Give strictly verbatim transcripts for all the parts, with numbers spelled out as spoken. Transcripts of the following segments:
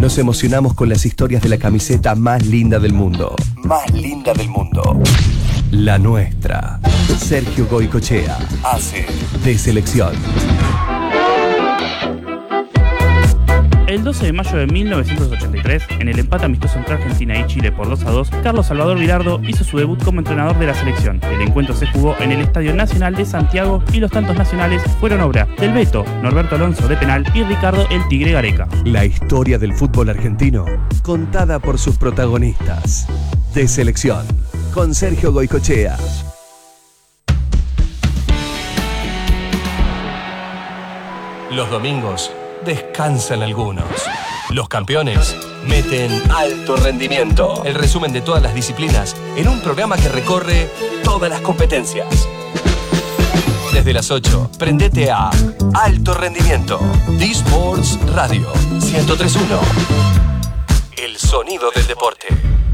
Nos emocionamos con las historias de la camiseta más linda del mundo. Más linda del mundo. La nuestra. Sergio Goycochea hace de selección. El doce de mayo de mil novecientos ochenta y tres, en el empate amistoso entre Argentina y Chile por dos a dos, Carlos Salvador Bilardo hizo su debut como entrenador de la selección. El encuentro se jugó en el Estadio Nacional de Santiago y los tantos nacionales fueron obra del Beto, Norberto Alonso de penal y Ricardo el Tigre Gareca. La historia del fútbol argentino, contada por sus protagonistas. De selección, con Sergio Goycochea. Los domingos descansan algunos. Los campeones meten alto rendimiento. El resumen de todas las disciplinas en un programa que recorre todas las competencias. Desde las ocho, prendete a Alto Rendimiento. D-Sports Radio ciento tres punto uno. El sonido del deporte.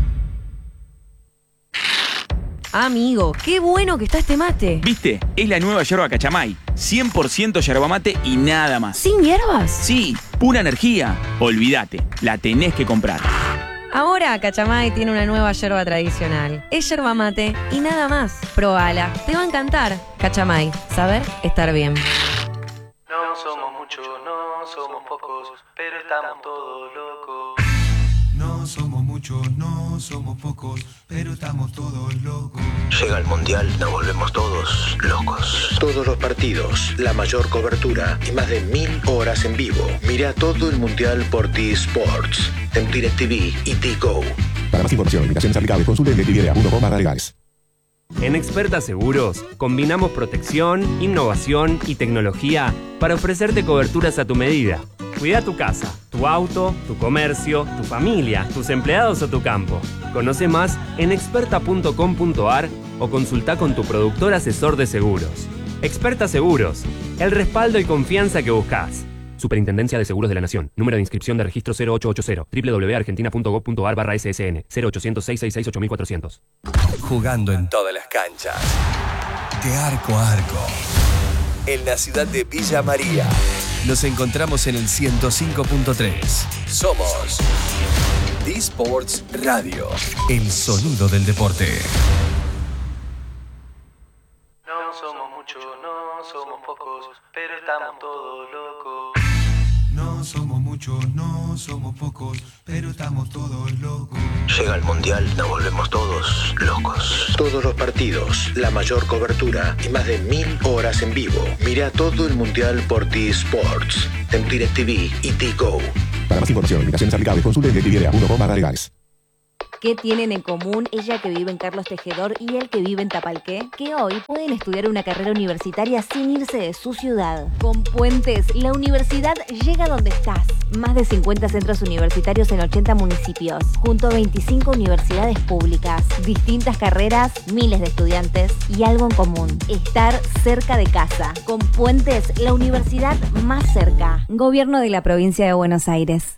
Amigo, qué bueno que está este mate. ¿Viste? Es la nueva yerba Cachamay. cien por ciento yerba mate y nada más. ¿Sin hierbas? Sí, pura energía. Olvídate, la tenés que comprar. Ahora Cachamay tiene una nueva yerba tradicional. Es yerba mate y nada más. Probala, te va a encantar. Cachamay, saber estar bien. No somos muchos, no somos pocos, pero estamos todos locos. No somos muchos, no somos pocos, pero estamos todos locos. Llega el Mundial, nos volvemos todos locos. Todos los partidos, la mayor cobertura y más de mil horas en vivo. Mira todo el Mundial por T-Sports, en DirecTV y T-Go. Para más información, limitaciones aplicables, consulte en directv punto com barra legales. En Experta Seguros, combinamos protección, innovación y tecnología para ofrecerte coberturas a tu medida. Cuida tu casa, tu auto, tu comercio, tu familia, tus empleados o tu campo. Conoce más en experta punto com punto a r o consulta con tu productor asesor de seguros. Experta Seguros, el respaldo y confianza que buscas. Superintendencia de Seguros de la Nación. Número de inscripción de registro cero ocho ocho cero. doble u doble u doble u punto argentina punto gob punto a r barra S S N. cero ochocientos, seiscientos sesenta y seis, ocho mil cuatrocientos. Jugando en todas las canchas. De arco a arco. En la ciudad de Villa María. Nos encontramos en el ciento cinco punto tres. Somos D-Sports Radio. El sonido del deporte. No somos muchos, no somos pocos, pero estamos todos locos. No somos muchos, no somos pocos, pero estamos todos locos. Llega el Mundial, nos volvemos todos locos. Todos los partidos, la mayor cobertura y más de mil horas en vivo. Mira todo el Mundial por T-Sports, en DirecTV y T-Go. Para más información, limitaciones aplicables, consulte en directv punto com barra legales. ¿Qué tienen en común ella que vive en Carlos Tejedor y él que vive en Tapalqué? Que hoy pueden estudiar una carrera universitaria sin irse de su ciudad. Con Puentes, la universidad llega donde estás. Más de cincuenta centros universitarios en ochenta municipios, junto a veinticinco universidades públicas. Distintas carreras, miles de estudiantes y algo en común: estar cerca de casa. Con Puentes, la universidad más cerca. Gobierno de la Provincia de Buenos Aires.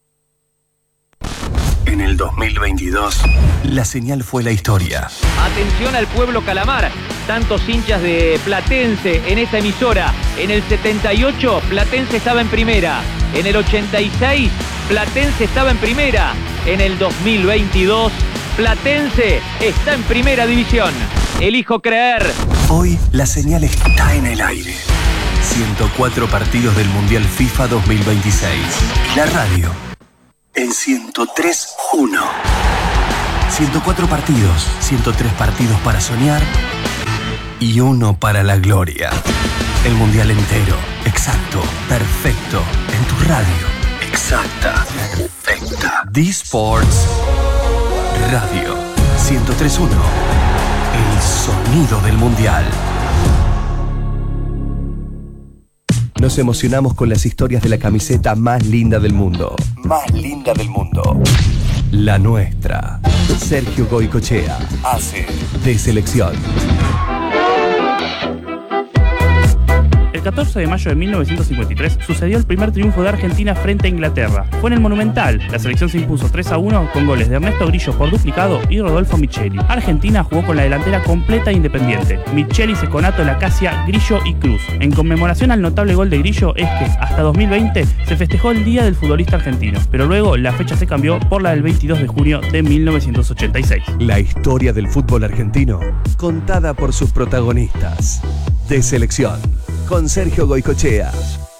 En el dos mil veintidós, la señal fue la historia. Atención al pueblo Calamar, tantos hinchas de Platense en esta emisora. En el setenta y ocho, Platense estaba en primera. En el ochenta y seis, Platense estaba en primera. En el dos mil veintidós, Platense está en primera división. Elijo creer. Hoy la señal está en el aire. ciento cuatro partidos del Mundial FIFA dos mil veintiséis. La radio en ciento tres punto uno. ciento cuatro partidos, ciento tres partidos para soñar y uno para la gloria. El Mundial entero, exacto, perfecto, en tu radio. Exacta, perfecta. D-Sports Radio ciento tres punto uno. El sonido del Mundial. Nos emocionamos con las historias de la camiseta más linda del mundo. Más linda del mundo. La nuestra. Sergio Goycochea hace de selección. El catorce de mayo de mil novecientos cincuenta y tres sucedió el primer triunfo de Argentina frente a Inglaterra. Fue en el Monumental. La selección se impuso tres a uno con goles de Ernesto Grillo por duplicado y Rodolfo Micheli. Argentina jugó con la delantera completa e independiente. Micheli, Seconato, Lacasia, Grillo y Cruz. En conmemoración al notable gol de Grillo es que hasta dos mil veinte se festejó el Día del Futbolista Argentino, pero luego la fecha se cambió por la del veintidós de junio de mil novecientos ochenta y seis. La historia del fútbol argentino contada por sus protagonistas. De Selección, con Sergio Goicoechea.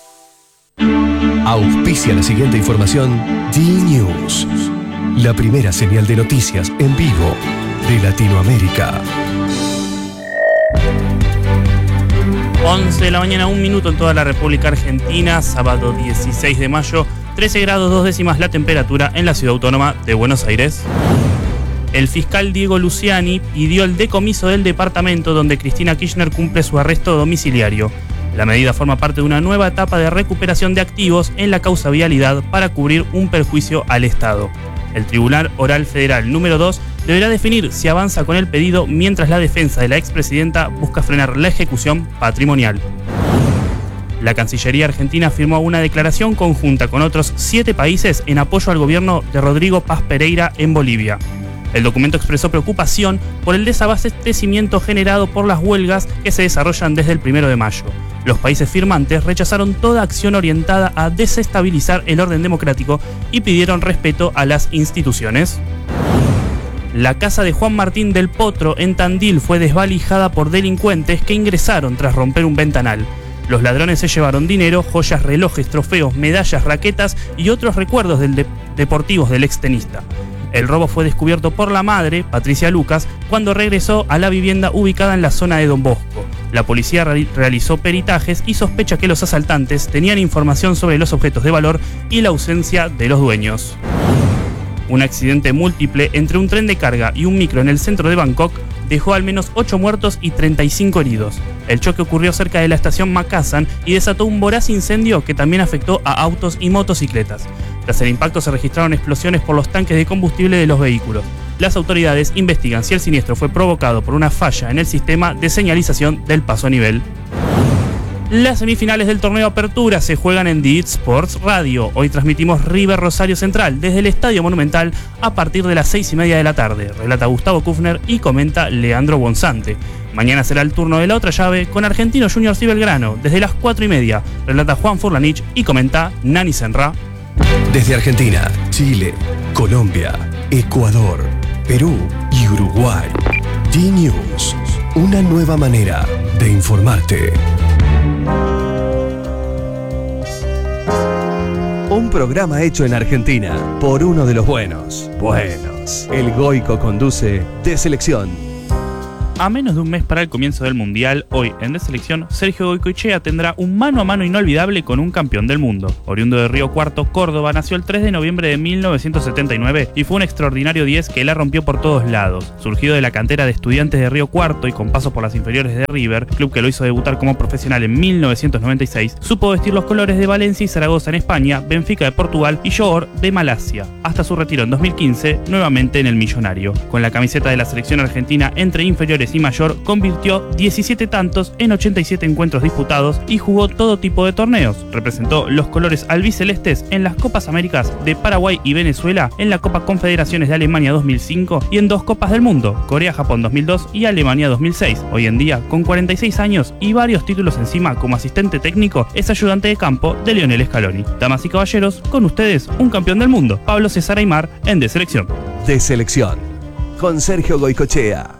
Auspicia la siguiente información D-News, la primera señal de noticias en vivo de Latinoamérica. once de la mañana, un minuto en toda la República Argentina, sábado dieciséis de mayo, trece grados dos décimas la temperatura en la ciudad autónoma de Buenos Aires. El fiscal Diego Luciani pidió el decomiso del departamento donde Cristina Kirchner cumple su arresto domiciliario. La medida forma parte de una nueva etapa de recuperación de activos en la causa vialidad para cubrir un perjuicio al Estado. El Tribunal Oral Federal número dos deberá definir si avanza con el pedido mientras la defensa de la expresidenta busca frenar la ejecución patrimonial. La Cancillería Argentina firmó una declaración conjunta con otros siete países en apoyo al gobierno de Rodrigo Paz Pereira en Bolivia. El documento expresó preocupación por el desabastecimiento generado por las huelgas que se desarrollan desde el primero de mayo. Los países firmantes rechazaron toda acción orientada a desestabilizar el orden democrático y pidieron respeto a las instituciones. La casa de Juan Martín del Potro en Tandil fue desvalijada por delincuentes que ingresaron tras romper un ventanal. Los ladrones se llevaron dinero, joyas, relojes, trofeos, medallas, raquetas y otros recuerdos del de- deportivos del extenista. El robo fue descubierto por la madre, Patricia Lucas, cuando regresó a la vivienda ubicada en la zona de Don Bosco. La policía re- realizó peritajes y sospecha que los asaltantes tenían información sobre los objetos de valor y la ausencia de los dueños. Un accidente múltiple entre un tren de carga y un micro en el centro de Bangkok dejó al menos ocho muertos y treinta y cinco heridos. El choque ocurrió cerca de la estación Makassan y desató un voraz incendio que también afectó a autos y motocicletas. Tras el impacto se registraron explosiones por los tanques de combustible de los vehículos. Las autoridades investigan si el siniestro fue provocado por una falla en el sistema de señalización del paso a nivel. Las semifinales del torneo Apertura se juegan en The Sports Radio. Hoy transmitimos River Rosario Central desde el Estadio Monumental a partir de las seis y media de la tarde. Relata Gustavo Kufner y comenta Leandro Bonsante. Mañana será el turno de la otra llave con Argentinos Juniors y Belgrano desde las cuatro y media. Relata Juan Furlanich y comenta Nani Senra. Desde Argentina, Chile, Colombia, Ecuador, Perú y Uruguay. D-News, una nueva manera de informarte. Un programa hecho en Argentina por uno de los buenos. Buenos. El Goico conduce De Selección. A menos de un mes para el comienzo del Mundial, hoy en De Selección, Sergio Goicoechea tendrá un mano a mano inolvidable con un campeón del mundo. Oriundo de Río Cuarto, Córdoba, nació el tres de noviembre de mil novecientos setenta y nueve y fue un extraordinario diez que la rompió por todos lados. Surgido de la cantera de Estudiantes de Río Cuarto y con paso por las inferiores de River, club que lo hizo debutar como profesional en mil novecientos noventa y seis, supo vestir los colores de Valencia y Zaragoza en España, Benfica de Portugal y Johor de Malasia, hasta su retiro en dos mil quince, nuevamente en el Millonario. Con la camiseta de la selección argentina entre inferiores y mayor, convirtió diecisiete tantos en ochenta y siete encuentros disputados y jugó todo tipo de torneos. Representó los colores albicelestes en las Copas Américas de Paraguay y Venezuela, en la Copa Confederaciones de Alemania dos mil cinco y en dos Copas del Mundo, Corea-Japón dos mil dos y Alemania dos mil seis. Hoy en día, con cuarenta y seis años y varios títulos encima como asistente técnico, es ayudante de campo de Lionel Scaloni. Damas y caballeros, con ustedes, un campeón del mundo, Pablo César Aymar, en De Selección. De Selección, con Sergio Goicoechea.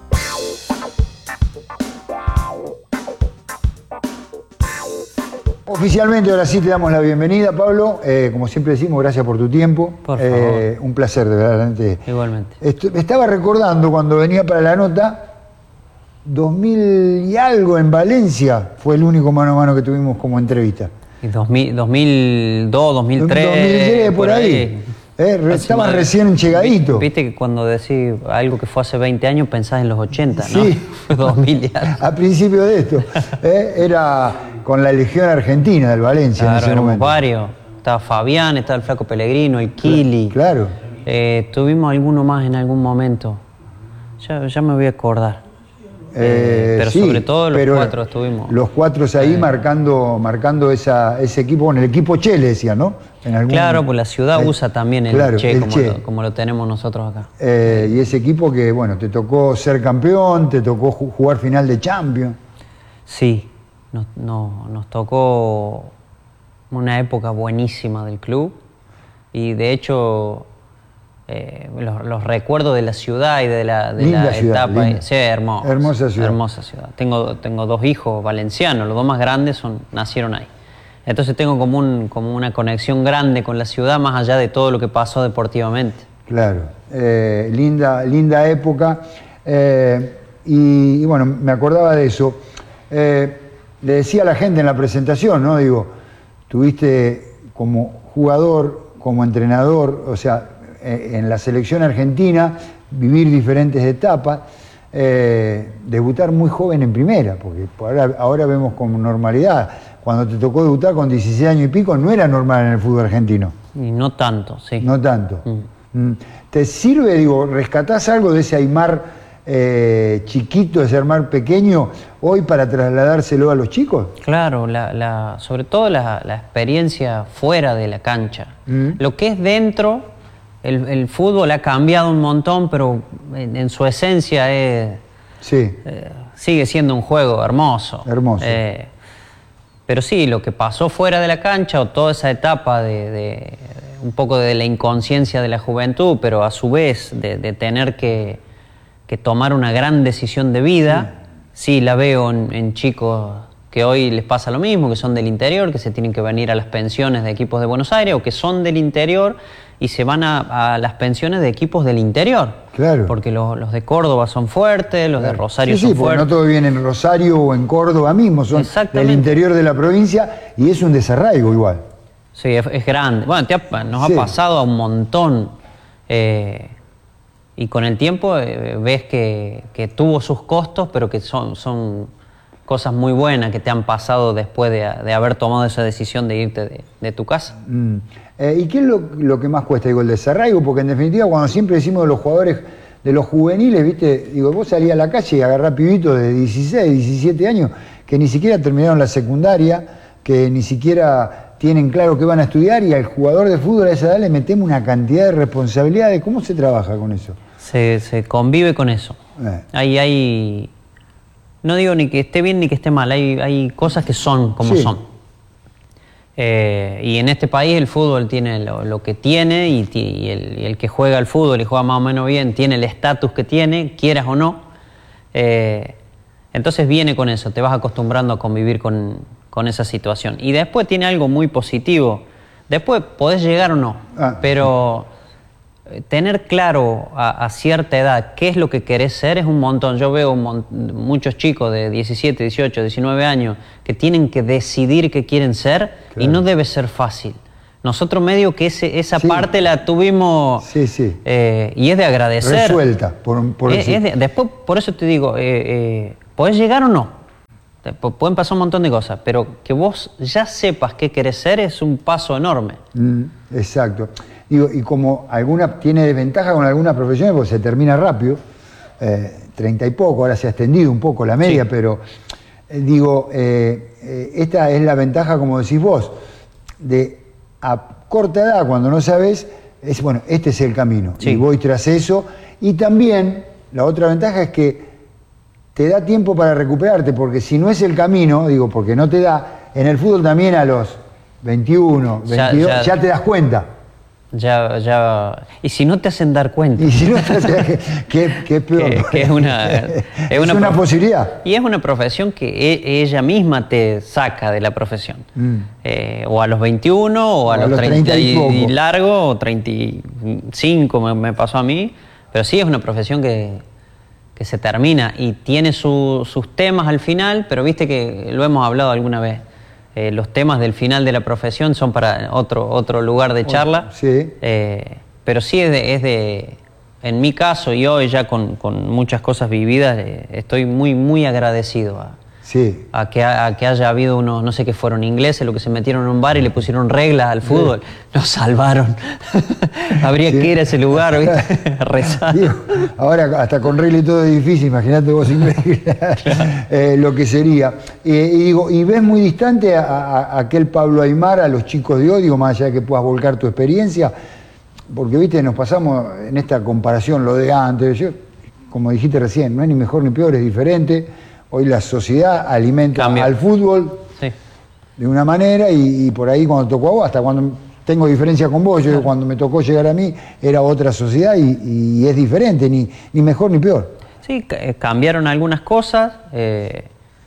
Oficialmente ahora sí te damos la bienvenida, Pablo. Eh, como siempre decimos, gracias por tu tiempo. Por favor. Eh, un placer, de verdad. Igualmente. Esto, estaba recordando cuando venía para la nota, dos mil y algo en Valencia fue el único mano a mano que tuvimos como entrevista. Y dos mil, dos mil dos, dos mil tres. dos mil tres, por, por ahí. ahí. Eh, re, estaba más, recién llegadito. Viste que cuando decís algo que fue hace veinte años pensás en los ochenta, ¿no? Sí. Fue dos mil y algo. A principio de esto. eh, era con la Legión Argentina del Valencia. Claro, en ese éramos momento. varios. Estaba Fabián, estaba el Flaco Pellegrino, el Kili. Claro. Eh, tuvimos alguno más en algún momento. Ya, ya me voy a acordar. eh, pero sí, sobre todo los pero cuatro estuvimos. Los cuatro ahí eh. marcando, marcando esa, ese equipo, con el equipo Che le decía, ¿no? En algún, claro, pues la ciudad eh, usa también el, claro, che, el como, Che. Lo, como lo tenemos nosotros acá. Eh, y ese equipo que, bueno, te tocó ser campeón, te tocó jugar final de Champions. Sí, nos, no, nos tocó una época buenísima del club y de hecho eh, los, los recuerdos de la ciudad y de la, de linda la ciudad, etapa. linda. Sí, hermosa, hermosa ciudad. Hermosa ciudad. Tengo, tengo dos hijos valencianos, los dos más grandes son, nacieron ahí. Entonces tengo como, un, como una conexión grande con la ciudad más allá de todo lo que pasó deportivamente. Claro, eh, linda, linda época. Eh, y, y bueno, me acordaba de eso. Eh, le decía a la gente en la presentación, ¿no? Digo, tuviste como jugador, como entrenador, o sea, eh, en la selección argentina, vivir diferentes etapas, eh, debutar muy joven en primera, porque ahora, ahora vemos con normalidad. Cuando te tocó debutar con dieciséis años y pico, no era normal en el fútbol argentino. Y no tanto, sí. No tanto. Mm. ¿Te sirve, digo, rescatás algo de ese Aymar eh, chiquito, ese Aymar pequeño, hoy para trasladárselo a los chicos? Claro, la, la, sobre todo la, la experiencia fuera de la cancha. Mm. Lo que es dentro, el, el fútbol ha cambiado un montón, pero en, en su esencia es, sí. eh, sigue siendo un juego hermoso. Hermoso. Eh, pero sí, lo que pasó fuera de la cancha o toda esa etapa de, de un poco de la inconsciencia de la juventud, pero a su vez de, de tener que, que tomar una gran decisión de vida, sí, sí la veo en, en chicos que hoy les pasa lo mismo, que son del interior, que se tienen que venir a las pensiones de equipos de Buenos Aires, o que son del interior y se van a, a las pensiones de equipos del interior. Claro. Porque los, los de Córdoba son fuertes, los claro. de Rosario sí, sí, son fuertes. Sí, porque no todos vienen en Rosario o en Córdoba mismo, son del interior de la provincia y es un desarraigo igual. Sí, es, es grande. Bueno, te ha, nos sí. ha pasado a un montón eh, y con el tiempo eh, ves que, que tuvo sus costos, pero que son, son cosas muy buenas que te han pasado después de, de haber tomado esa decisión de irte de, de tu casa. Mm. Eh, ¿Y qué es lo, lo que más cuesta? Digo, el desarraigo, porque en definitiva cuando siempre decimos de los jugadores, de los juveniles, viste, digo, vos salías a la calle y agarrás pibitos de dieciséis, diecisiete años que ni siquiera terminaron la secundaria, que ni siquiera tienen claro qué van a estudiar, y al jugador de fútbol a esa edad le metemos una cantidad de responsabilidades. ¿Cómo se trabaja con eso? Se, se convive con eso. Eh. Hay, hay, no digo ni que esté bien ni que esté mal, hay, hay cosas que son como sí. son. Eh, y en este país el fútbol tiene lo, lo que tiene y, y, el, y el que juega al fútbol y juega más o menos bien tiene el estatus que tiene, quieras o no. Eh, entonces viene con eso, te vas acostumbrando a convivir con, con esa situación. Y después tiene algo muy positivo. Después podés llegar o no, ah, pero tener claro a, a cierta edad qué es lo que querés ser es un montón. Yo veo un mon muchos chicos de diecisiete, dieciocho, diecinueve años que tienen que decidir qué quieren ser, claro. Y no debe ser fácil. Nosotros medio que ese, esa sí. parte la tuvimos sí, sí. Eh, y es de agradecer. Resuelta. Por, por es, es de, después, por eso te digo, eh, eh, ¿podés llegar o no? Pueden pasar un montón de cosas, pero que vos ya sepas qué querés ser es un paso enorme. Mm, exacto. Digo, y como alguna tiene desventaja con algunas profesiones, porque se termina rápido, eh, treinta y poco, ahora se ha extendido un poco la media, sí. pero eh, digo, eh, eh, esta es la ventaja, como decís vos, de a corta edad, cuando no sabes, es bueno, este es el camino, sí. y voy tras eso. Y también, la otra ventaja es que te da tiempo para recuperarte, porque si no es el camino, digo, porque no te da, en el fútbol también a los veintiuno, veintidós, ya, ya, ya te das cuenta. Ya, ya, y si no te hacen dar cuenta. Y si no te hacen, que, que es peor. Que, que es una, es es una, una posibilidad. Y es una profesión que e, ella misma te saca de la profesión. Mm. Eh, o a los veintiuno, o a, o los, a los treinta, treinta y, y largo, o treinta y cinco me, me pasó a mí. Pero sí es una profesión que, que se termina y tiene su, sus temas al final, pero viste que lo hemos hablado alguna vez. Eh, los temas del final de la profesión son para otro, otro lugar de charla. Sí. Eh, pero sí es de, es de, en mi caso y hoy ya con, con muchas cosas vividas, eh, estoy muy, muy agradecido a, Sí. A que, a que haya habido unos, no sé qué fueron ingleses, lo que se metieron en un bar y le pusieron reglas al fútbol. Sí. Nos salvaron. Habría sí. que ir a ese lugar, ¿viste? Rezar. Digo, ahora hasta con regla y todo es difícil, imagínate vos sin regla. eh, lo que sería. Eh, y digo, ¿y ves muy distante a, a, a aquel Pablo Aimar, a los chicos de hoy, digo, más allá de que puedas volcar tu experiencia? Porque, viste, nos pasamos en esta comparación, lo de antes, yo, como dijiste recién, no hay ni mejor ni peor, es diferente. Hoy la sociedad alimenta Cambia. al fútbol sí. de una manera y, y por ahí cuando tocó a vos, hasta cuando tengo diferencia con vos, yo cuando me tocó llegar a mí era otra sociedad y, y es diferente, ni, ni mejor ni peor. Sí, cambiaron algunas cosas. Eh,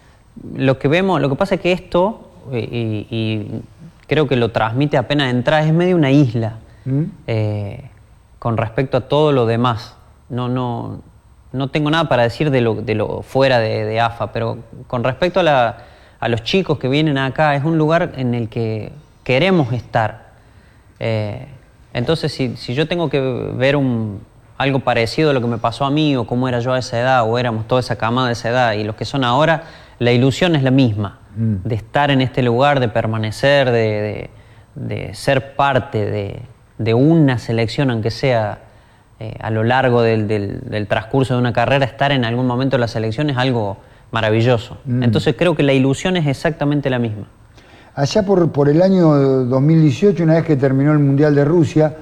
lo que vemos, lo que pasa es que esto, y, y creo que lo transmite apenas entrar, es medio una isla ¿Mm? eh, con respecto a todo lo demás. No, no... No tengo nada para decir de lo, de lo fuera de, de A F A, pero con respecto a, la, a los chicos que vienen acá, es un lugar en el que queremos estar. Eh, entonces, si, si yo tengo que ver un, algo parecido a lo que me pasó a mí, o cómo era yo a esa edad, o éramos toda esa camada de esa edad, y los que son ahora, la ilusión es la misma, mm. de estar en este lugar, de permanecer, de, de, de ser parte de, de una selección, aunque sea... Eh, a lo largo del, del, del transcurso de una carrera, estar en algún momento en la selección es algo maravilloso. Mm. Entonces creo que la ilusión es exactamente la misma. Allá por, por el año dos mil dieciocho, una vez que terminó el Mundial de Rusia,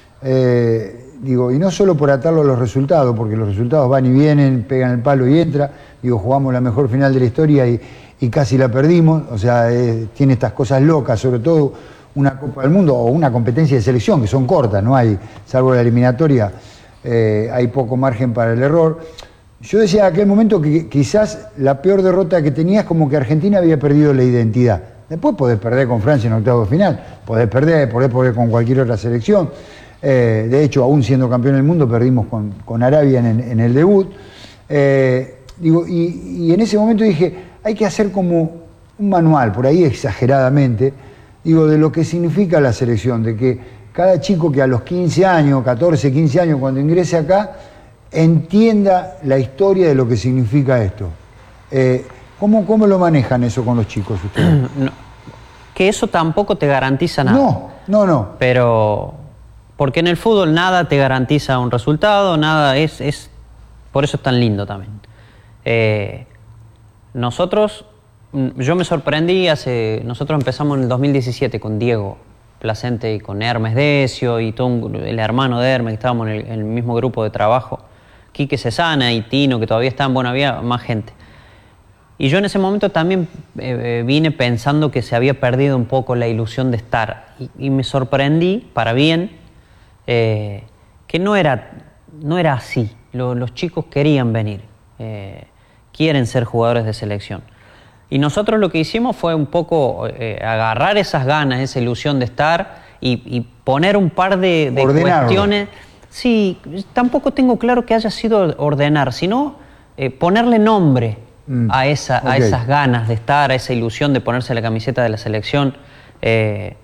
eh, digo, y no solo por atarlo a los resultados, porque los resultados van y vienen, pegan el palo y entra, digo, jugamos la mejor final de la historia y, y casi la perdimos, o sea, eh, tiene estas cosas locas, sobre todo una Copa del Mundo o una competencia de selección, que son cortas, no hay, salvo la eliminatoria, eh, hay poco margen para el error. Yo decía en aquel momento que quizás la peor derrota que tenía es como que Argentina había perdido la identidad. Después podés perder con Francia en octavos de final, podés perder, podés perder con cualquier otra selección. Eh, de hecho, aún siendo campeón del mundo, perdimos con, con Arabia en, en el debut. Eh, digo, y, y en ese momento dije, hay que hacer como un manual, por ahí exageradamente, digo, de lo que significa la selección, de que cada chico que a los quince años, catorce, quince años, cuando ingrese acá, entienda la historia de lo que significa esto. Eh, ¿cómo, ¿Cómo lo manejan eso con los chicos ustedes? No, que eso tampoco te garantiza nada. No, no, no. Pero, porque en el fútbol nada te garantiza un resultado, nada, es, es por eso es tan lindo también. Eh, nosotros... Yo me sorprendí, hace, nosotros empezamos en el dos mil diecisiete con Diego Placente y con Hermes Decio y todo un, el hermano de Hermes, que estábamos en el, en el mismo grupo de trabajo, Quique Cesana y Tino, que todavía estaban, bueno, había más gente. Y yo en ese momento también eh, vine pensando que se había perdido un poco la ilusión de estar. Y, y me sorprendí, para bien, eh, que no era, no era así. Lo, los chicos querían venir, eh, quieren ser jugadores de selección. Y nosotros lo que hicimos fue un poco eh, agarrar esas ganas, esa ilusión de estar y, y poner un par de, de cuestiones. Sí, tampoco tengo claro que haya sido ordenar, sino eh, ponerle nombre mm, a, esa, okay. a esas ganas de estar, a esa ilusión de ponerse la camiseta de la selección, eh,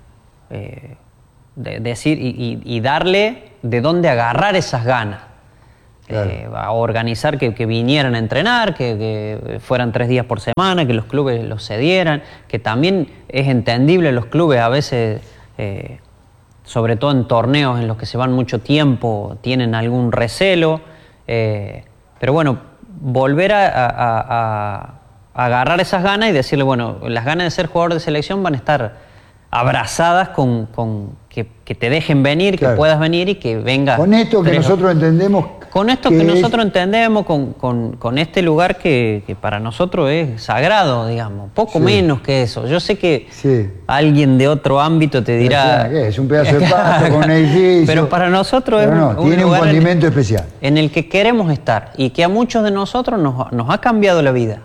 eh, de, decir y, y, y darle de dónde agarrar esas ganas. Claro. Eh, a organizar que, que vinieran a entrenar, que, que fueran tres días por semana, que los clubes los cedieran, que también es entendible los clubes a veces, eh, sobre todo en torneos en los que se van mucho tiempo, tienen algún recelo, eh, pero bueno, volver a, a, a, a agarrar esas ganas y decirle, bueno, las ganas de ser jugador de selección van a estar abrazadas con, con que, que te dejen venir, claro. que puedas venir y que vengas. Con esto que nosotros entendemos. Con esto que, que nosotros es... entendemos, con, con, con este lugar que, que para nosotros es sagrado, digamos, poco sí. menos que eso. Yo sé que sí. alguien de otro ámbito te dirá... ¿Qué? Es un pedazo de pasto con un edificio. Pero para nosotros pero es no, un, tiene un lugar un condimento en, especial. En el que queremos estar y que a muchos de nosotros nos, nos ha cambiado la vida.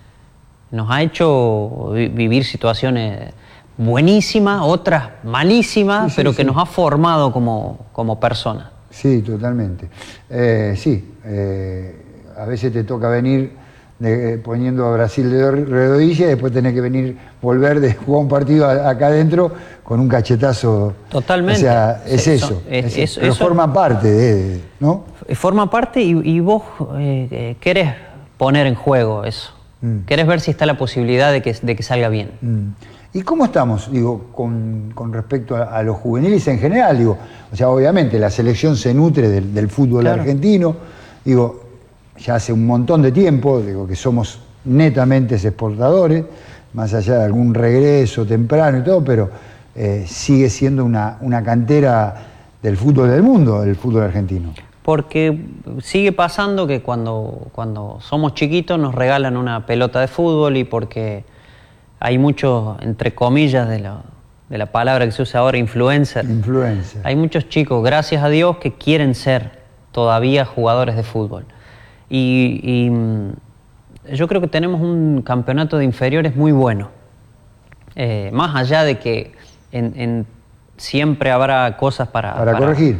Nos ha hecho vi, vivir situaciones buenísimas, otras malísimas, sí, sí, pero que sí. nos ha formado como, como personas. Sí, totalmente. Eh, sí, eh, a veces te toca venir de, poniendo a Brasil de rodillas y después tenés que venir, volver de jugar un partido a, acá adentro con un cachetazo. Totalmente. O sea, es sí, eso. Es, es, es, pero eso, forma parte de, ¿no? Forma parte y, y vos eh, querés poner en juego eso. Mm. Querés ver si está la posibilidad de que, de que salga bien. Mm. ¿Y cómo estamos, digo, con, con respecto a, a los juveniles en general? Digo, o sea, obviamente la selección se nutre del, del fútbol claro. argentino. Digo, ya hace un montón de tiempo, digo, que somos netamente exportadores, más allá de algún regreso temprano y todo, pero eh, sigue siendo una, una cantera del fútbol del mundo, el fútbol argentino. Porque sigue pasando que cuando, cuando somos chiquitos nos regalan una pelota de fútbol y porque hay muchos, entre comillas, de la, de la palabra que se usa ahora, influencer. Influencer. Hay muchos chicos, gracias a Dios, que quieren ser todavía jugadores de fútbol. Y, y yo creo que tenemos un campeonato de inferiores muy bueno. Eh, más allá de que en, en siempre habrá cosas para... Para, para corregir.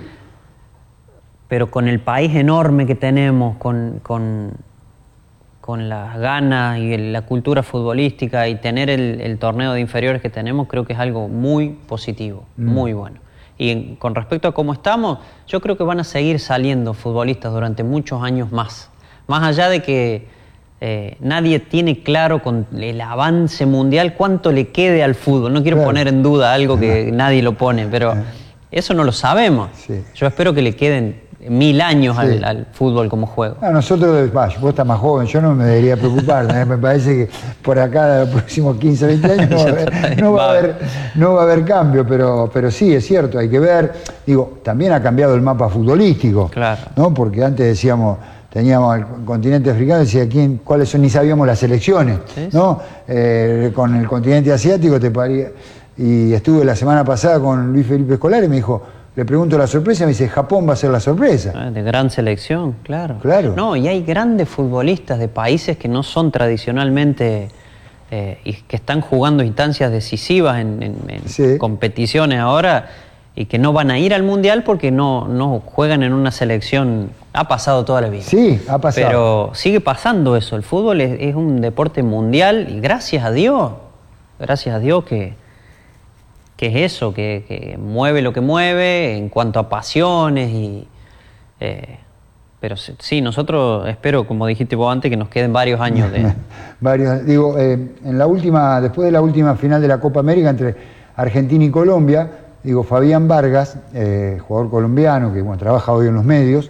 Pero con el país enorme que tenemos, con... con con las ganas y el, la cultura futbolística y tener el, el torneo de inferiores que tenemos, creo que es algo muy positivo, mm. muy bueno. Y en, con respecto a cómo estamos, yo creo que van a seguir saliendo futbolistas durante muchos años más. Más allá de que eh, nadie tiene claro con el avance mundial cuánto le quede al fútbol. No quiero claro. poner en duda algo que nadie lo pone, pero eso no lo sabemos. Sí. Yo espero que le queden mil años sí. al, al fútbol como juego. A nosotros, bah, vos estás más joven, yo no me debería preocupar, ¿eh? Me parece que por acá los próximos quince, veinte años no va a haber, no va a haber, no va a haber cambio, pero, pero sí, es cierto, hay que ver, digo, también ha cambiado el mapa futbolístico, claro. ¿no? Porque antes decíamos, teníamos el continente africano, decía quién, cuáles son, ni sabíamos las selecciones, sí, ¿no? Sí. Eh, con el continente asiático te paría, y estuve la semana pasada con Luis Felipe Escolar y me dijo, le pregunto la sorpresa, me dice, Japón va a ser la sorpresa. De gran selección, claro. Claro. No, y hay grandes futbolistas de países que no son tradicionalmente eh, y que están jugando instancias decisivas en, en, en sí. competiciones ahora y que no van a ir al Mundial porque no, no juegan en una selección. Ha pasado toda la vida. Sí, ha pasado. Pero sigue pasando eso. El fútbol es, es un deporte mundial y gracias a Dios, gracias a Dios que... que es eso, que, que mueve lo que mueve en cuanto a pasiones y... Eh, pero sí, nosotros espero, como dijiste vos antes, que nos queden varios años de... varios, digo, eh, en la última, después de la última final de la Copa América entre Argentina y Colombia, digo, Fabián Vargas, eh, jugador colombiano que bueno, trabaja hoy en los medios,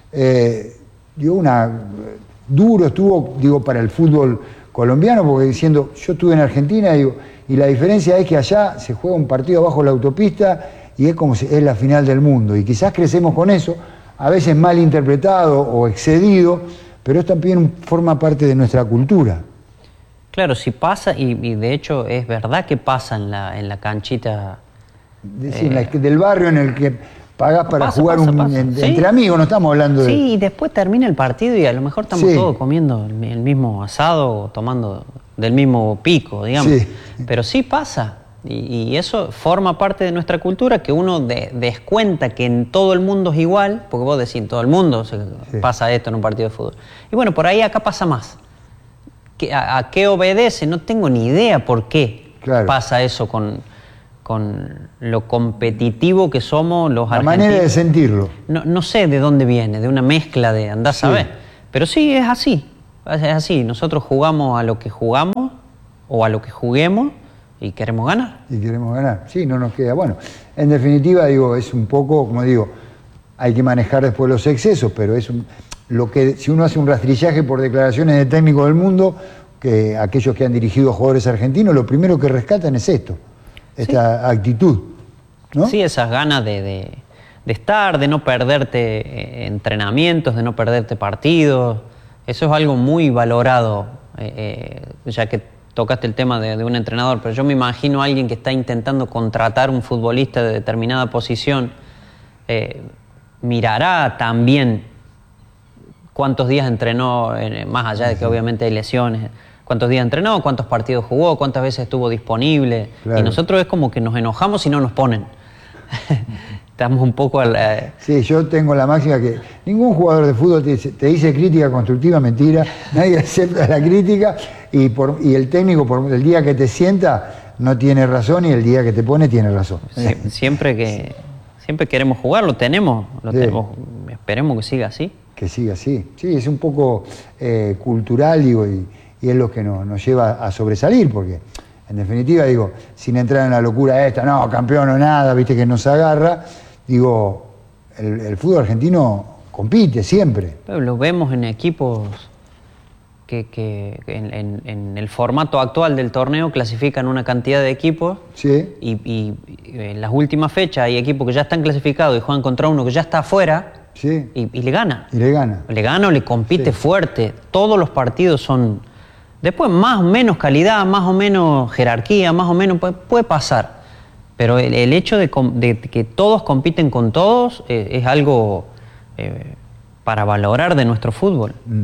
eh, dio una... duro estuvo, digo, para el fútbol colombiano, porque diciendo, yo estuve en Argentina, digo, y la diferencia es que allá se juega un partido abajo de la autopista y es como si es la final del mundo. Y quizás crecemos con eso, a veces mal interpretado o excedido, pero esto también forma parte de nuestra cultura. Claro, si pasa, y, y de hecho es verdad que pasa en la, en la canchita... De, sí, eh, en la, del barrio en el que pagás para pasa, jugar pasa, un, pasa. En, ¿Sí? entre amigos, no estamos hablando de... Sí, y después termina el partido y a lo mejor estamos sí. todos comiendo el, el mismo asado o tomando... del mismo pico, digamos. Sí. Pero sí pasa. Y, y eso forma parte de nuestra cultura, que uno de, descuenta que en todo el mundo es igual, porque vos decís, en todo el mundo se sí. pasa esto en un partido de fútbol. Y bueno, por ahí acá pasa más. ¿Qué, a, ¿A qué obedece? No tengo ni idea por qué claro. pasa eso con, con lo competitivo que somos los La argentinos. La manera de sentirlo. No, no sé de dónde viene, de una mezcla de andás sí. a ver. Pero sí, es así. Es así, nosotros jugamos a lo que jugamos o a lo que juguemos y queremos ganar. Y queremos ganar, sí, no nos queda. Bueno, en definitiva, digo, es un poco, como digo, hay que manejar después los excesos, pero es un, lo que si uno hace un rastrillaje por declaraciones de técnicos del mundo, que aquellos que han dirigido a jugadores argentinos, lo primero que rescatan es esto, esta sí. actitud, ¿no? Sí, esas ganas de, de, de estar, de no perderte eh, entrenamientos, de no perderte partidos. Eso es algo muy valorado, eh, eh, ya que tocaste el tema de, de un entrenador, pero yo me imagino a alguien que está intentando contratar un futbolista de determinada posición, eh, mirará también cuántos días entrenó, eh, más allá de que obviamente hay lesiones, cuántos días entrenó, cuántos partidos jugó, cuántas veces estuvo disponible. Claro. Y nosotros es como que nos enojamos si no nos ponen. Estamos un poco al... Eh... Sí, yo tengo la máxima que ningún jugador de fútbol te dice, te dice crítica constructiva, mentira, nadie acepta la crítica y, por, y el técnico por el día que te sienta no tiene razón y el día que te pone tiene razón. Sí, siempre que siempre queremos jugar, lo tenemos, lo sí. tenemos, esperemos que siga así. Que siga así, sí, es un poco eh, cultural digo, y, y es lo que nos, nos lleva a sobresalir, porque en definitiva, digo, sin entrar en la locura esta, no, campeón o nada, viste que nos agarra, digo, el, el fútbol argentino compite siempre. Pero lo vemos en equipos que, que en, en, en el formato actual del torneo clasifican una cantidad de equipos, sí. y, y, y en las últimas fechas hay equipos que ya están clasificados y juegan contra uno que ya está afuera, sí. y, y le gana. Y le gana. Le gana o le compite sí. fuerte. Todos los partidos son... Después más o menos calidad, más o menos jerarquía, más o menos puede, puede pasar. Pero el, el hecho de, de que todos compiten con todos eh, es algo eh, para valorar de nuestro fútbol. Mm.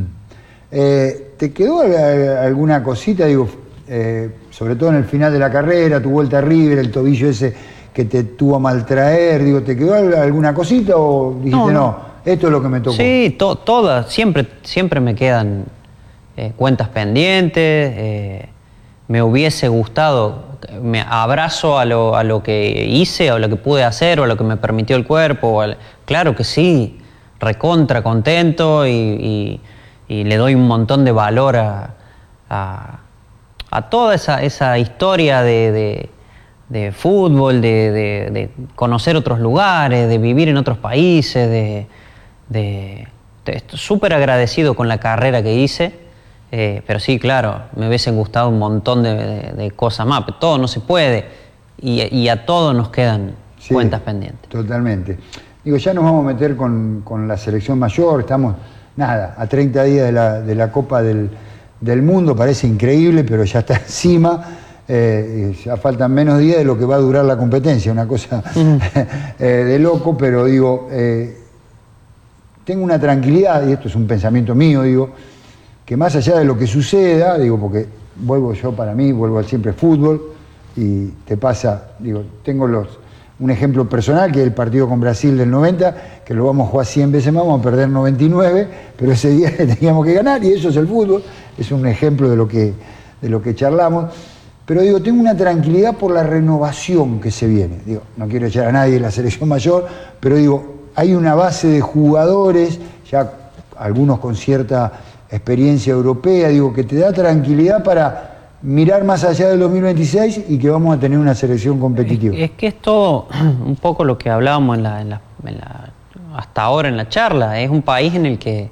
Eh, ¿Te quedó alguna cosita, digo, eh, sobre todo en el final de la carrera, tu vuelta a River, el tobillo ese que te tuvo a maltraer, digo, ¿te quedó alguna cosita o dijiste no, no, no esto es lo que me tocó? Sí, to, todas, siempre, siempre me quedan eh, cuentas pendientes, eh, me hubiese gustado, me abrazo a lo, a lo que hice, a lo que pude hacer, o a lo que me permitió el cuerpo, al, claro que sí, recontra contento y, y, y le doy un montón de valor a, a, a toda esa, esa historia de, de, de fútbol, de, de, de conocer otros lugares, de vivir en otros países, de, de, de estoy súper agradecido con la carrera que hice. Eh, pero sí, claro, me hubiesen gustado un montón de, de, de cosas más, pero todo no se puede y, y a todos nos quedan sí, cuentas pendientes. Totalmente. Digo, ya nos vamos a meter con, con la selección mayor, estamos, nada, a treinta días de la, de la Copa del, del Mundo, parece increíble, pero ya está encima, eh, ya faltan menos días de lo que va a durar la competencia, una cosa mm. eh, de loco, pero digo, eh, tengo una tranquilidad, y esto es un pensamiento mío, digo, que más allá de lo que suceda, digo, porque vuelvo yo para mí, vuelvo al siempre fútbol, y te pasa, digo, tengo los, un ejemplo personal, que es el partido con Brasil del noventa, que lo vamos a jugar cien veces más, vamos a perder noventa y nueve, pero ese día teníamos que ganar, y eso es el fútbol, es un ejemplo de lo que, de lo que charlamos, pero digo, tengo una tranquilidad por la renovación que se viene, digo, no quiero echar a nadie de la selección mayor, pero digo, hay una base de jugadores, ya algunos con cierta experiencia europea, digo, que te da tranquilidad para mirar más allá del dos mil veintiséis y que vamos a tener una selección competitiva. Es, es que es todo un poco lo que hablábamos en la, en la, en la, hasta ahora en la charla. Es un país en el que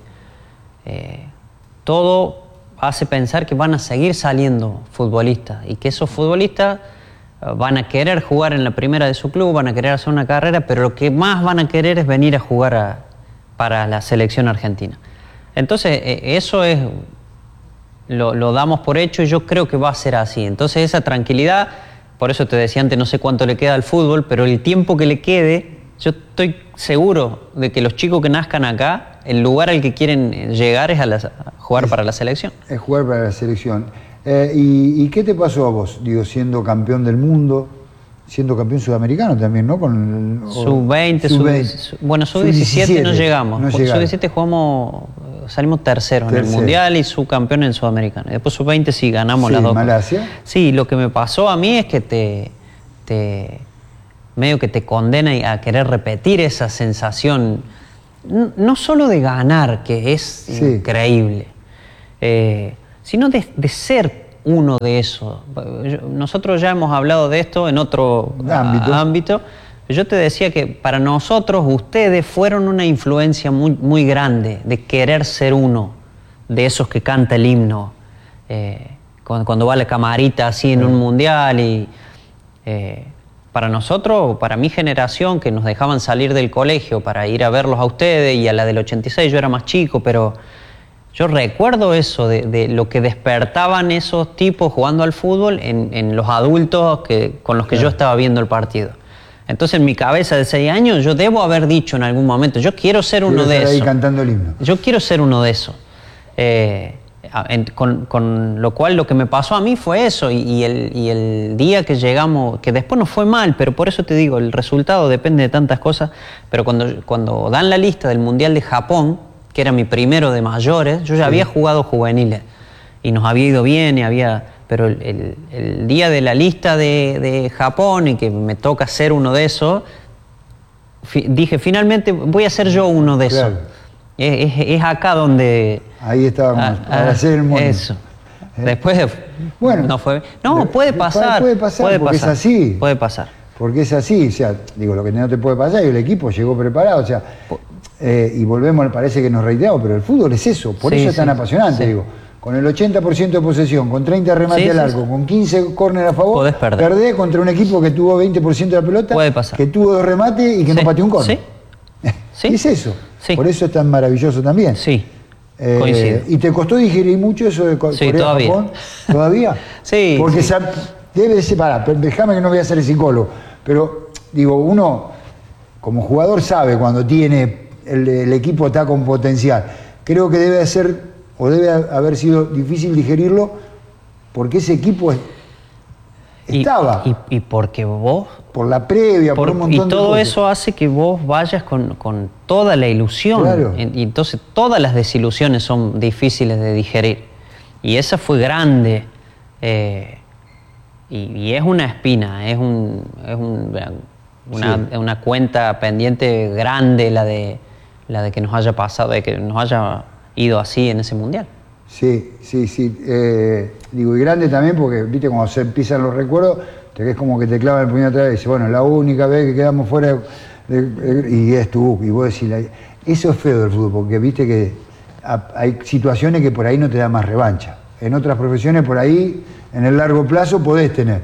eh, todo hace pensar que van a seguir saliendo futbolistas y que esos futbolistas van a querer jugar en la primera de su club, van a querer hacer una carrera, pero lo que más van a querer es venir a jugar a, para la selección argentina. Entonces, eso es, lo, lo damos por hecho y yo creo que va a ser así. Entonces, esa tranquilidad, por eso te decía antes, no sé cuánto le queda al fútbol, pero el tiempo que le quede, yo estoy seguro de que los chicos que nazcan acá, el lugar al que quieren llegar es a, la, a jugar es, para la selección. Es jugar para la selección. Eh, y, ¿Y qué te pasó a vos, digo, siendo campeón del mundo? Siendo campeón sudamericano también, ¿no? Con sub veinte, sub veinte. Sub, bueno, sub diecisiete no llegamos. No sub diecisiete jugamos, salimos terceros Tercero. en el Mundial y subcampeón en el Sudamericano. Y después sub veinte sí ganamos sí, las dos. Malasia. Sí, lo que me pasó a mí es que te, te medio que te condena a querer repetir esa sensación, no, no solo de ganar, que es sí. increíble, eh, sino de, de ser uno de esos. Nosotros ya hemos hablado de esto en otro ámbito. ámbito. Yo te decía que para nosotros ustedes fueron una influencia muy, muy grande de querer ser uno de esos que canta el himno eh, cuando, cuando va la camarita así en sí. un mundial y eh, para nosotros, para mi generación que nos dejaban salir del colegio para ir a verlos a ustedes y a la del ochenta y seis yo era más chico, pero yo recuerdo eso, de, de lo que despertaban esos tipos jugando al fútbol en, en los adultos que, con los que claro. yo estaba viendo el partido. Entonces en mi cabeza de seis años yo debo haber dicho en algún momento, yo quiero ser uno de esos. Ahí cantando el himno. Yo quiero ser uno de esos. Eh, en, con, con lo cual lo que me pasó a mí fue eso y, y, el, y el día que llegamos, que después no fue mal, pero por eso te digo, el resultado depende de tantas cosas, pero cuando, cuando dan la lista del Mundial de Japón, que era mi primero de mayores, yo ya sí. había jugado juveniles y nos había ido bien, y había, pero el, el, el día de la lista de, de Japón y que me toca ser uno de esos, fi, dije, finalmente voy a ser yo uno de claro. esos. Es, es, es acá donde... Ahí estábamos, a, para hacer el mundo. Eso. Después de, bueno, no fue. No, puede pasar. Puede pasar, puede porque pasar, es así. Puede pasar. Porque es así, o sea, digo, lo que no te puede pasar, y el equipo llegó preparado, o sea, eh, y volvemos, parece que nos reiteramos, pero el fútbol es eso, por sí, eso es tan sí, apasionante, sí. digo. Con el ochenta por ciento de posesión, con treinta remates Sí, al sí, arco, sí. con quince córner a favor, Podés perder. perdés contra un equipo que tuvo veinte por ciento de la pelota, Puede pasar. que tuvo dos remates y que Sí. no pateó un córner. Sí. Sí. Y es eso. Sí. Por eso es tan maravilloso también. Sí. Eh, Coincido. ¿Y te costó digerir mucho eso de Co- Sí, Corea todavía. Japón? ¿Todavía? Sí, Porque sí. sa- debe de ser, pará, pero déjame que no voy a ser el psicólogo, pero digo, uno como jugador sabe cuando tiene, el, el equipo está con potencial. Creo que debe ser, o debe haber sido difícil digerirlo, porque ese equipo es- estaba. Y, y, y porque vos... Por la previa, por, por- un y montón de todo cosas. eso hace que vos vayas con, con toda la ilusión. Claro. En- Y entonces todas las desilusiones son difíciles de digerir. Y esa fue grande. eh, y, y es una espina, es, un, es un- una, Sí. una cuenta pendiente grande la de, la de que nos haya pasado, de que nos haya ido así en ese mundial. Sí, sí, sí. Eh, digo, y grande también porque, viste, cuando se empiezan los recuerdos, te ves como que te clavan el puño atrás y dices, bueno, la única vez que quedamos fuera, de- de- y es tú, y vos decís, la- eso es feo del fútbol, porque viste que ha- hay situaciones que por ahí no te da más revancha. En otras profesiones, por ahí, en el largo plazo, podés tener.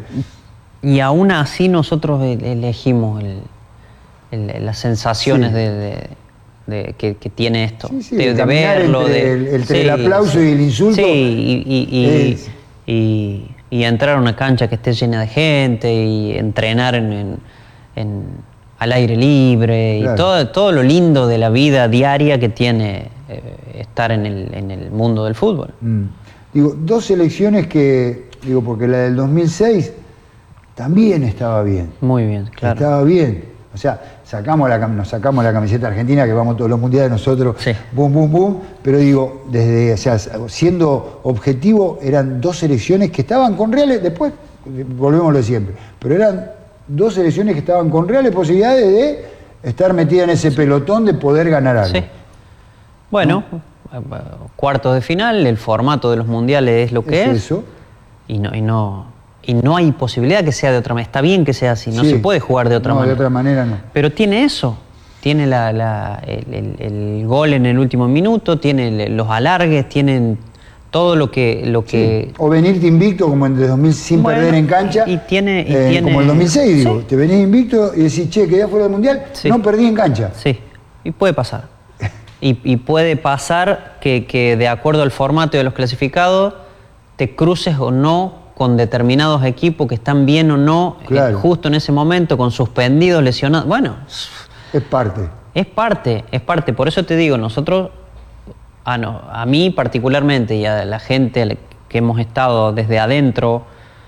Y aún así nosotros el- elegimos el- el- las sensaciones Sí. de, de- de- que, que tiene esto. Sí, sí, de, de de caminar verlo, entre de, el- entre sí, el aplauso sí. y el insulto. Sí, y, y- y- Es- y- y entrar a una cancha que esté llena de gente y entrenar en, en- en- al aire libre Claro. y todo, todo lo lindo de la vida diaria que tiene eh, estar en el, en el mundo del fútbol. Mm. Digo, dos selecciones que, digo, porque la del dos mil seis también estaba bien. Muy bien, claro. Estaba bien. O sea, sacamos la, cam- nos sacamos la camiseta argentina, que vamos todos los mundiales nosotros, Sí. boom, boom, boom. Pero digo, desde, o sea, siendo objetivo, eran dos selecciones que estaban con reales, después volvemos a lo de siempre, pero eran dos selecciones que estaban con reales posibilidades de estar metidas en ese pelotón de poder ganar algo. Sí. Bueno, eh, cuartos de final, el formato de los mundiales es lo que Es es. eso. Y no, y no, y no hay posibilidad que sea de otra manera. Está bien que sea así, no Sí. se puede jugar de otra No, manera. de otra manera no. Pero tiene eso. Tiene la, la- el, el- el gol en el último minuto, tiene el- los alargues, tienen todo lo que... Lo que O venirte invicto como en el dos mil sin Bueno, perder en cancha. y tiene- y eh, tiene- como el dos mil seis, digo. Sí. Te venís invicto y decís, che, quedé fuera del mundial, Sí. no perdí en cancha. Sí, y puede pasar. Y, y puede pasar que, que de acuerdo al formato de los clasificados te cruces o no con determinados equipos que están bien o no eh, Claro. justo en ese momento, con suspendidos, lesionados. Bueno, Es parte. es parte, es parte. Por eso te digo, nosotros, a, no, a mí particularmente y a la gente a la que hemos estado desde adentro,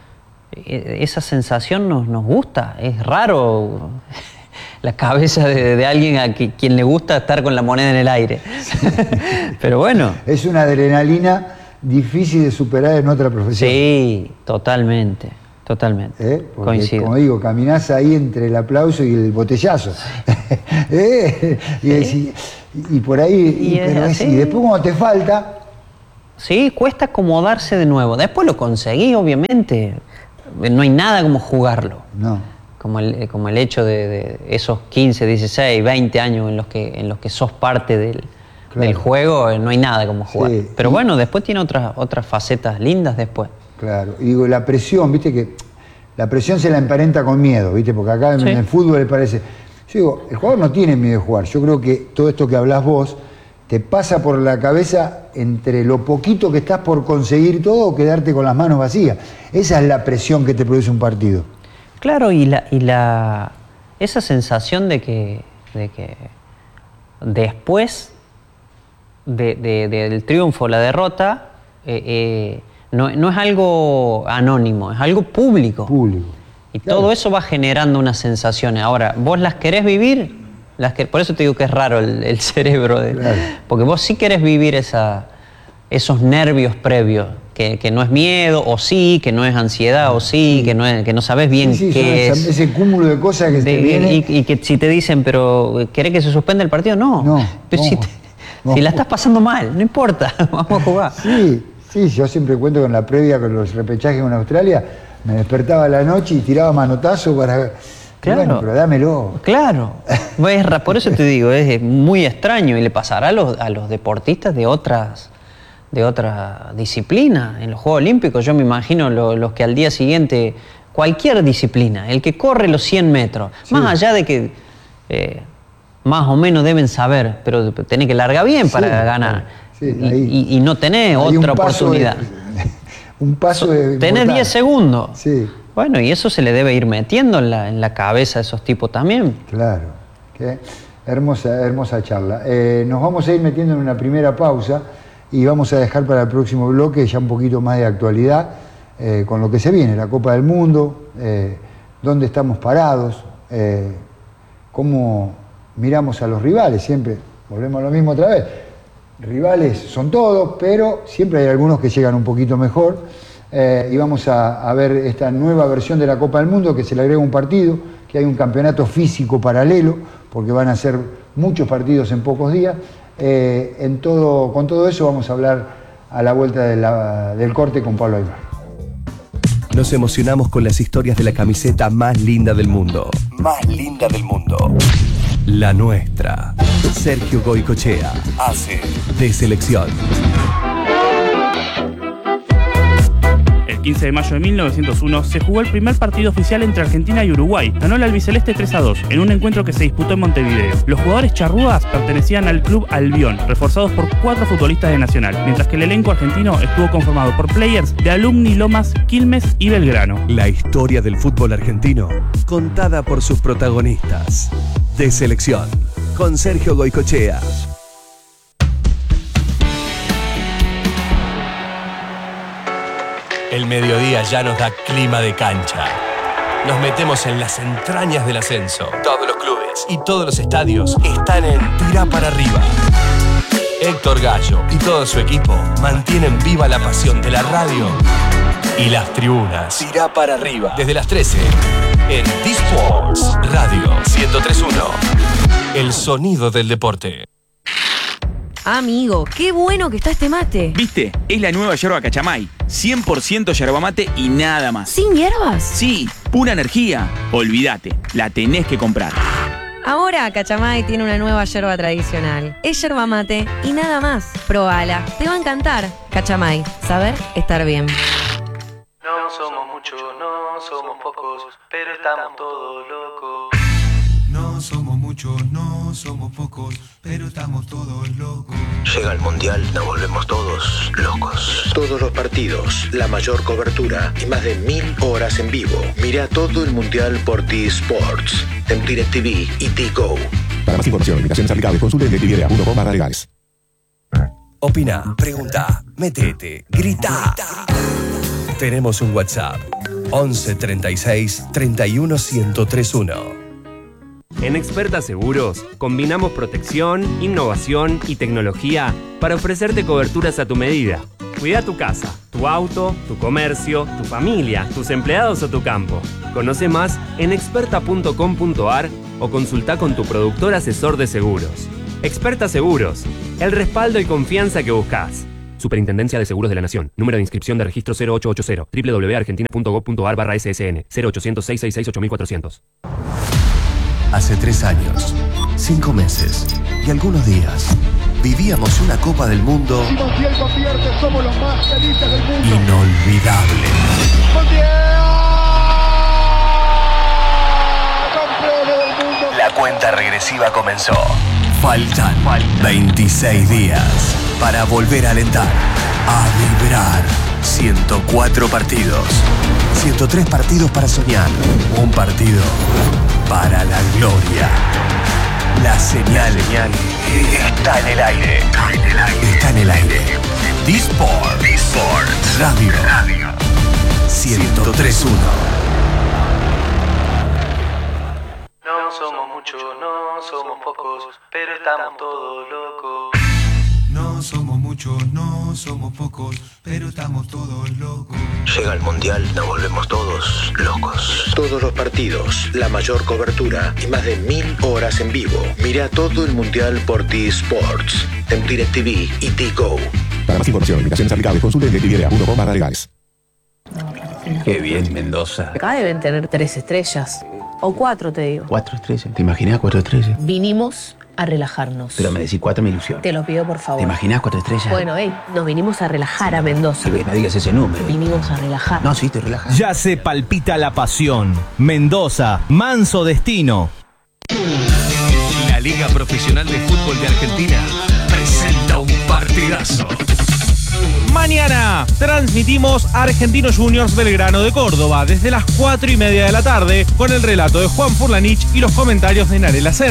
eh, esa sensación nos, nos gusta. Es raro la cabeza de, de alguien a qui- quien le gusta estar con la moneda en el aire. Pero bueno. Es una adrenalina difícil de superar en otra profesión. Sí, totalmente, totalmente. ¿Eh? Porque, Coincido. como digo, caminás ahí entre el aplauso y el botellazo. ¿Eh? y, decís- y por ahí, y, Y es pero es- así. y después cuando te falta, Sí, cuesta acomodarse de nuevo. Después lo conseguí, obviamente. No hay nada como jugarlo. no. Como el, como el hecho de, de esos quince, dieciséis, veinte años en los que, en los que sos parte del, Claro. del juego, eh, no hay nada como jugar. Sí. Pero Y- bueno, después tiene otras, otras facetas lindas después. Claro, y digo, la presión, viste que la presión se la emparenta con miedo, viste, porque acá en, Sí. en el fútbol le parece. Yo digo, el jugador no tiene miedo de jugar. Yo creo que todo esto que hablas vos te pasa por la cabeza entre lo poquito que estás por conseguir todo o quedarte con las manos vacías. Esa es la presión que te produce un partido. Claro, y la, y la esa sensación de que, de que después de- de- del triunfo o la derrota, eh, eh, no, no es algo anónimo, es algo público. Público. Y todo eso va generando unas sensaciones. Ahora, vos las querés vivir, las que, por eso te digo que es raro el, el cerebro, de- Claro. porque vos sí querés vivir esa, esos nervios previos, que, que no es miedo, o sí, que no es ansiedad, o sí, que no es, que no sabés bien Sí, sí, qué son es. esa- ese cúmulo de cosas que De- te viene. y, y que si te dicen, pero ¿querés que se suspenda el partido? No. No, Pero si, vamos, te- vamos. si la estás pasando mal, no importa, vamos a jugar. Sí, Sí, yo siempre cuento con la previa con los repechajes en Australia, me despertaba a la noche y tiraba manotazo para... Claro. Bueno, pero dámelo. Claro. Por eso te digo, es muy extraño y le pasará a los, a los deportistas de otras, de otra disciplina. En los Juegos Olímpicos yo me imagino lo, los que al día siguiente, cualquier disciplina, el que corre los cien metros, sí. Más allá de que eh, más o menos deben saber, pero tenés que largar bien para sí, ganar. Sí, ahí, y, y, y no tenés otra oportunidad. De, un paso de... Tenés diez segundos. Sí. Bueno, y eso se le debe ir metiendo en la, en la cabeza a esos tipos también. Claro, qué hermosa, hermosa charla. Eh, nos vamos a ir metiendo en una primera pausa y vamos a dejar para el próximo bloque ya un poquito más de actualidad eh, con lo que se viene, la Copa del Mundo, eh, dónde estamos parados, eh, cómo miramos a los rivales, siempre volvemos a lo mismo otra vez. Rivales son todos, pero siempre hay algunos que llegan un poquito mejor. Eh, y vamos a, a ver esta nueva versión de la Copa del Mundo, que se le agrega un partido, que hay un campeonato físico paralelo, porque van a ser muchos partidos en pocos días. Eh, en todo, con todo eso vamos a hablar a la vuelta de la, del corte con Pablo Aymar. Nos emocionamos con las historias de la camiseta más linda del mundo. Más linda del mundo. La nuestra. Sergio Goycochea hace de selección. El quince de mayo de mil novecientos uno se jugó el primer partido oficial entre Argentina y Uruguay. Ganó el albiceleste tres a dos en un encuentro que se disputó en Montevideo. Los jugadores charrúas pertenecían al club Albión, reforzados por cuatro futbolistas de Nacional, mientras que el elenco argentino estuvo conformado por players de Alumni, Lomas, Quilmes y Belgrano. La historia del fútbol argentino, contada por sus protagonistas. De selección, con Sergio Goycochea. El mediodía ya nos da clima de cancha. Nos metemos en las entrañas del ascenso. Todos los clubes y todos los estadios están en Tirá para arriba. Héctor Gallo y todo su equipo mantienen viva la pasión de la radio y las tribunas. Tirá para arriba. Desde las trece en D-Sports Radio ciento tres punto uno. El sonido del deporte. Amigo, qué bueno que está este mate. ¿Viste? Es la nueva yerba Cachamay. cien por ciento yerba mate y nada más. ¿Sin hierbas? Sí, pura energía. Olvídate, la tenés que comprar. Ahora Cachamay tiene una nueva yerba tradicional. Es yerba mate y nada más. Probala, te va a encantar. Cachamay, saber estar bien. No somos muchos, no somos pocos, pero estamos todos locos. No somos muchos, no somos pocos, pero estamos todos locos. Llega el Mundial, nos volvemos todos locos. Todos los partidos, la mayor cobertura y más de mil horas en vivo. Mira todo el Mundial por T-Sports, en DirecTV y T-Go. Para más información, invitaciones aplicables, consulte en directv punto com barra legales. Opina, pregunta, metete, grita. Tenemos un WhatsApp, once treinta y seis treinta y uno ciento treinta y uno. En Experta Seguros, combinamos protección, innovación y tecnología para ofrecerte coberturas a tu medida. Cuida tu casa, tu auto, tu comercio, tu familia, tus empleados o tu campo. Conoce más en experta punto com punto ar o consulta con tu productor asesor de seguros. Experta Seguros, el respaldo y confianza que buscas. Superintendencia de Seguros de la Nación. Número de inscripción de registro cero ocho ocho cero. doble u doble u doble u punto argentina punto gov punto ar barra S S N. cero ochocientos, seiscientos sesenta y seis, ocho mil cuatrocientos. Hace tres años, cinco meses y algunos días, vivíamos una Copa del Mundo si Montiel convierte, somos los más felices del mundo. Inolvidable. ¡Montiel! ¡Campeones del mundo! La cuenta regresiva comenzó. Faltan veintiséis días para volver a alentar, a vibrar. ciento cuatro partidos, ciento tres partidos para soñar, un partido para la gloria. La señal, señal está en el aire. Está en el aire. Está en el aire. D-Sport. D-Sport. Radio. Radio. ciento tres punto uno. No somos muchos, no somos pocos, pero estamos todos locos. No somos muchos, no somos pocos, pero estamos todos locos. Llega el Mundial, nos volvemos todos locos. Todos los partidos, la mayor cobertura y más de mil horas en vivo. Mira todo el Mundial por T-Sports, en DirecTV y T-Go. Para más información, invitaciones aplicables, consulte en directv punto com barra legales. Qué bien, Mendoza. Acá deben tener tres estrellas. O cuatro, te digo. Cuatro estrellas. ¿Te imaginas cuatro estrellas? Vinimos a relajarnos. Pero me decís cuatro, me ilusiona. Te lo pido, por favor. ¿Te imaginas cuatro estrellas? Bueno, hey, nos vinimos a relajar a Mendoza. Sí, no digas ese número. Vinimos a relajar. No, sí, te relajas. Ya se palpita la pasión. Mendoza, manso destino. La Liga Profesional de Fútbol de Argentina presenta un partidazo. Mañana transmitimos Argentinos Juniors Belgrano de Córdoba desde las cuatro y media de la tarde con el relato de Juan Furlanich y los comentarios de Narela Sen.